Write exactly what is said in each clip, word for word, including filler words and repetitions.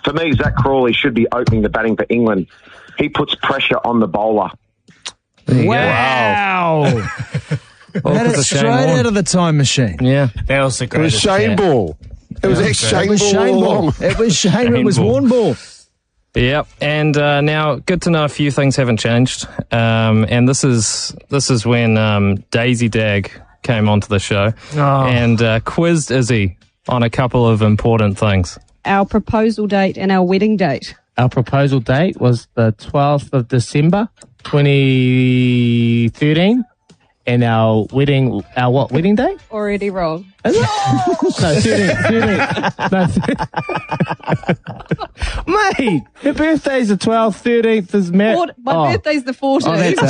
For me, Zach Crawley should be opening the batting for England. He puts pressure on the bowler. Wow. Well, Had it straight out of the time machine. Yeah. That was the It was greatest. Shane cat. Ball. It was ex It Shane was Ball Shane all Ball. along. It was Shane. It Shane was Ball. Warren Ball. Yep, and uh, now good to know a few things haven't changed. Um, and this is this is when um, Daisy Dag came onto the show Oh. and uh, quizzed Izzy on a couple of important things. Our proposal date and our wedding date. Our proposal date was the twelfth of December, twenty thirteen. And our wedding, our what wedding date? Already wrong. Is it? No, thirteen. thirteen. No, mate, her birthday's the twelfth, thirteenth is Mar- Four, my oh. birthday's the fourteenth. Oh, that's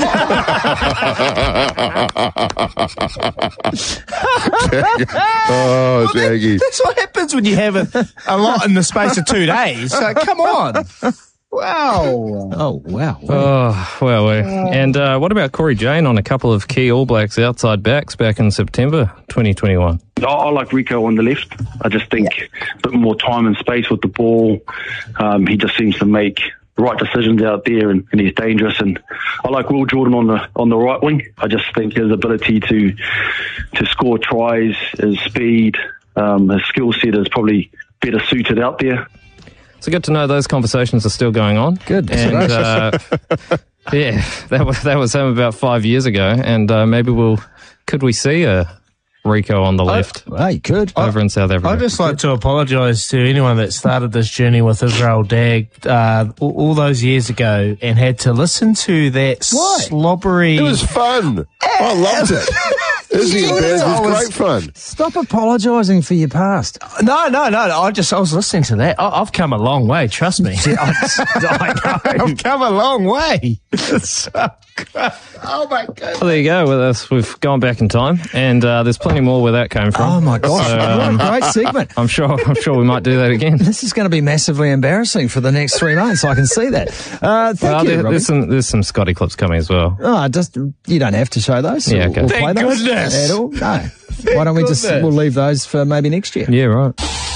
Oh, Jaggy. That's what happens when you have a, a lot in the space of two days. So, come on. Wow. Oh, wow. Oh, well, we. And uh, what about Corey Jane on a couple of key All Blacks outside backs back in September twenty twenty-one? I, I like Rico on the left. I just think a bit more time and space with the ball. Um, he just seems to make the right decisions out there, and, and he's dangerous. And I like Will Jordan on the on the right wing. I just think his ability to to score tries, his speed, um, his skill set is probably better suited out there. So good to know those conversations are still going on. Good. And uh, yeah, that was that was him about five years ago, and uh, maybe we'll could we see a Rico on the left Well, you could. over in South Africa? I'd just like to apologise to anyone that started this journey with Israel Dag uh, all, all those years ago and had to listen to that Why? slobbery... It was fun. I loved it. Izzy and Baz I was was- great fun. Stop apologising for your past. No, no, no. I just I was listening to that. I, I've come a long way. Trust me. I know. I've come a long way. So good. Oh my god. Well, there you go with us. We've gone back in time, and uh, there's plenty more where that came from. Oh, my gosh. So, What um, a great segment. I'm sure. I'm sure we might do that again. This is going to be massively embarrassing for the next three months. I can see that. Uh, thank Well, you, there, Robbie. there's some there's some Scotty clips coming as well. Oh, just you don't have to show those. Yeah, or- okay. or play Thank those goodness. at all. No. Why don't we just goodness. we'll leave those for maybe next year? Yeah, right.